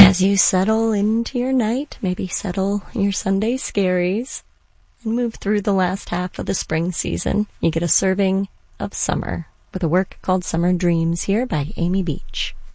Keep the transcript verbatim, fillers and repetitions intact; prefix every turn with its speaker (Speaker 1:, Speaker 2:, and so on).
Speaker 1: As you settle into your night, maybe settle your Sunday scaries, and move through the last half of the spring season, you get a serving of summer with a work called Summer Dreams here by Amy Beach.